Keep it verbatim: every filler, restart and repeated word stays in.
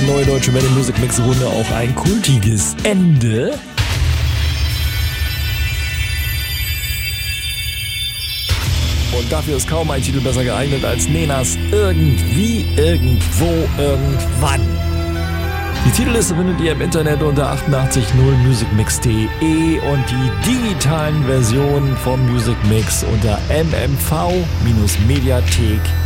Neue Deutsche Welle Music Mix Runde auch ein kultiges Ende. Und dafür ist kaum ein Titel besser geeignet als Nenas Irgendwie, Irgendwo, Irgendwann. Die Titelliste findet ihr im Internet unter achtundachtzig null musicmix punkt de und die digitalen Versionen vom Music Mix unter m m v Mediathek